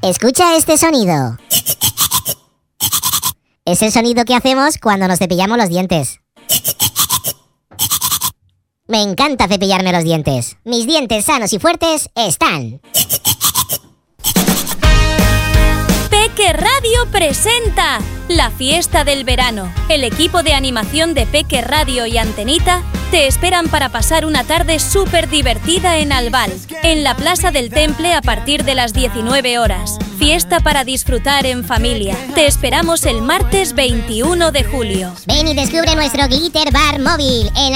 Escucha este sonido. Es el sonido que hacemos cuando nos cepillamos los dientes. Me encanta cepillarme los dientes. Mis dientes sanos y fuertes están. Peque Radio presenta la fiesta del verano. El equipo de animación de Peque Radio y Antenita te esperan para pasar una tarde súper divertida en Albal, en la Plaza del Temple a partir de las 19 horas. Fiesta para disfrutar en familia. Te esperamos el martes 21 de julio. Ven y descubre nuestro Glitter Bar móvil.